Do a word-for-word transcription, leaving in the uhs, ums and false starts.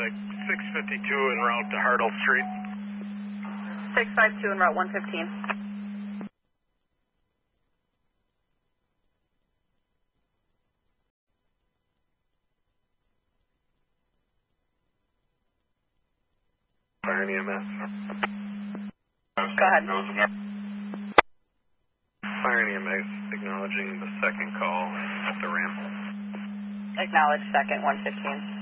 six fifty-two en route to Hartle Street. six five two en route one fifteen. Fire and E M S. Go ahead. Fire and E M S acknowledging the second call at the ramp. Acknowledge second one fifteen.